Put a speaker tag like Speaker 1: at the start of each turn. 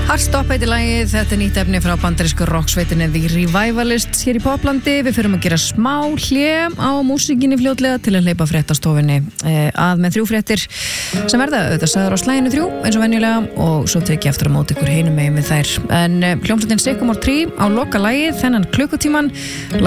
Speaker 1: Heartstop heitir lagið, þetta nýtt efni frá bandarísku rocksveitinni The Revivalists hér í Poplandi. Við förum að gera smá hlé á músíkinni fljótlega til að hleypa fréttastofunni að með 3 fréttir sem verða auðvitað sagðar á slaginu 3 eins og venjulega og svo tek ég eftir að móta ykkur hinum megin við þær. En hljómsveitin Sycamore Tree á loka lagið þennan klukkutíman.